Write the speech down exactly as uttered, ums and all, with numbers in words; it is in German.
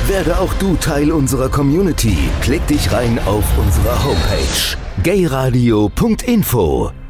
Werde auch du Teil unserer Community. Klick dich rein auf unserer Homepage gayradio punkt info.